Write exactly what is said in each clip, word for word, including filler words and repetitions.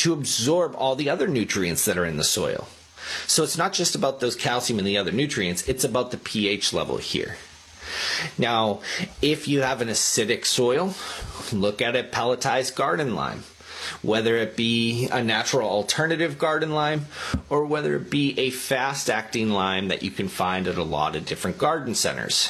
to absorb all the other nutrients that are in the soil. So it's not just about those calcium and the other nutrients, it's about the pH level here. Now, if you have an acidic soil, look at a pelletized garden lime. Whether it be a natural alternative garden lime or whether it be a fast-acting lime that you can find at a lot of different garden centers.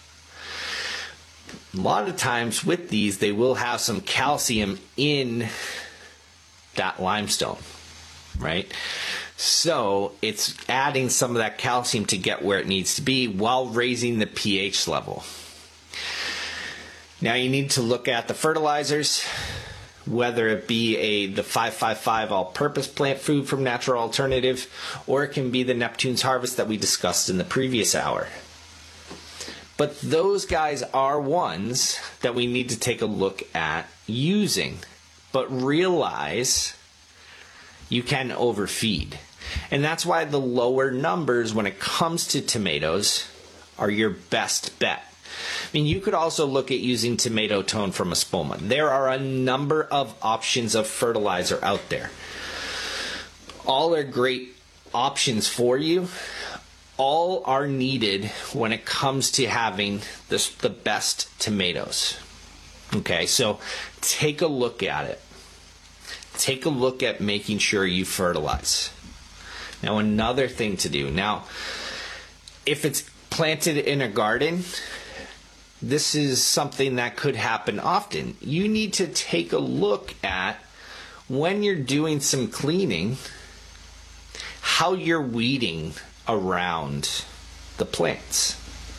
A lot of times with these, they will have some calcium in that limestone, right? So it's adding some of that calcium to get where it needs to be while raising the pH level. Now you need to look at the fertilizers, whether it be a the five five five all-purpose plant food from Natural Alternative, or it can be the Neptune's Harvest that we discussed in the previous hour. But those guys are ones that we need to take a look at using. But realize you can overfeed. And that's why the lower numbers when it comes to tomatoes are your best bet. I mean, you could also look at using tomato tone from Espoma. There are a number of options of fertilizer out there. All are great options for you. All are needed when it comes to having this, the best tomatoes. Okay, so take a look at it. Take a look at making sure you fertilize. Now, another thing to do. Now, if it's planted in a garden, this is something that could happen often. You need to take a look at, when you're doing some cleaning, how you're weeding around the plants.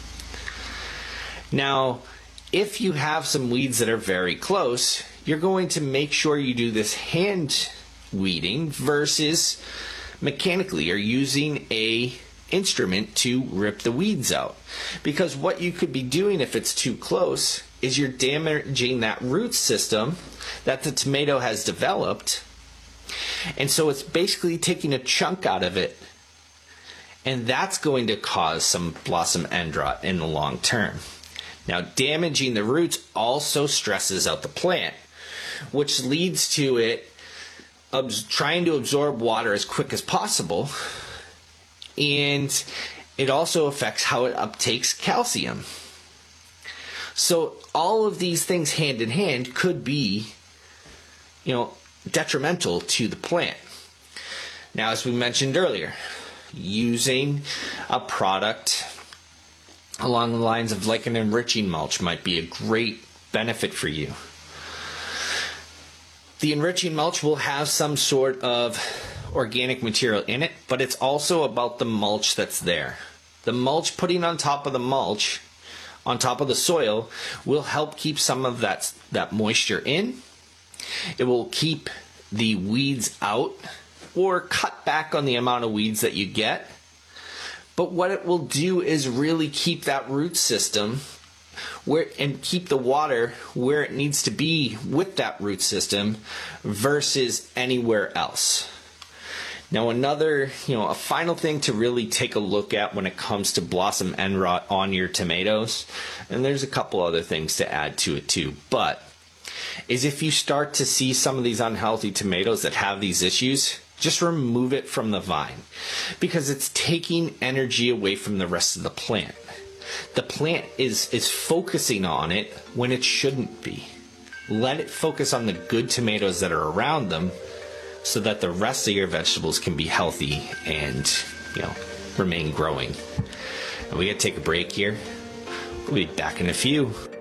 Now, if you have some weeds that are very close, you're going to make sure you do this hand weeding versus mechanically or using a instrument to rip the weeds out. Because what you could be doing if it's too close is you're damaging that root system that the tomato has developed, and so it's basically taking a chunk out of it, and that's going to cause some blossom end rot in the long term. Now, damaging the roots also stresses out the plant, which leads to it trying to absorb water as quick as possible, and it also affects how it uptakes calcium. So all of these things hand in hand could be, you know, detrimental to the plant. Now, as we mentioned earlier, using a product along the lines of like an enriching mulch might be a great benefit for you. The enriching mulch will have some sort of organic material in it, but it's also about the mulch that's there. The mulch, putting on top of the mulch, on top of the soil, will help keep some of that, that moisture in. It will keep the weeds out or cut back on the amount of weeds that you get. But what it will do is really keep that root system where, and keep the water where it needs to be with that root system versus anywhere else. Now, another, you know, a final thing to really take a look at when it comes to blossom end rot on your tomatoes, and there's a couple other things to add to it too, but is if you start to see some of these unhealthy tomatoes that have these issues, just remove it from the vine, because it's taking energy away from the rest of the plant. The plant is, is focusing on it when it shouldn't be. Let it focus on the good tomatoes that are around them so that the rest of your vegetables can be healthy and, you know, remain growing. And we gotta take a break here. We'll be back in a few.